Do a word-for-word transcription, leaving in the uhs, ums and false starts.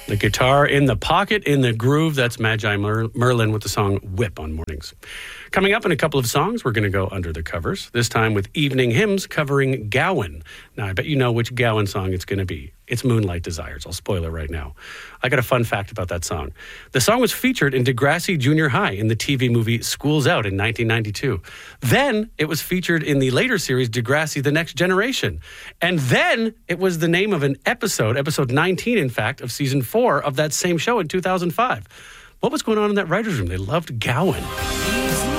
The guitar in the pocket, in the groove. That's Magi Mer- Merlin with the song Whip on Mornings. Coming up in a couple of songs, we're going to go under the covers, this time with Evening Hymns covering Gowan. Now, I bet you know which Gowan song it's going to be. It's Moonlight Desires. I'll spoil it right now. I got a fun fact about that song. The song was featured in Degrassi Junior High in the T V movie School's Out in nineteen ninety-two. Then it was featured in the later series Degrassi The Next Generation. And then it was the name of an episode, episode nineteen, in fact, of season four of that same show in two thousand five. What was going on in that writer's room? They loved Gowan.